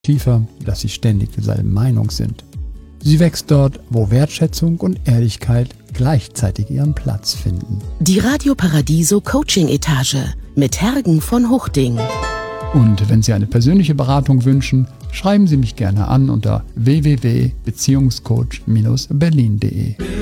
tiefer, dass sie ständig derselben Meinung sind. Sie wächst dort, wo Wertschätzung und Ehrlichkeit gleichzeitig ihren Platz finden. Die Radio Paradiso Coaching Etage mit Hergen von Huchting. Und wenn Sie eine persönliche Beratung wünschen, schreiben Sie mich gerne an unter www.beziehungscoach-berlin.de.